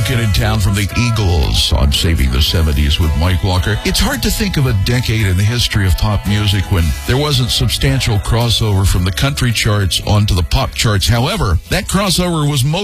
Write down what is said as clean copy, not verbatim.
Kid in Town from the Eagles on Saving the 70s with Mike Walker. It's hard to think of a decade in the history of pop music when there wasn't substantial crossover from the country charts onto the pop charts. However, that crossover was most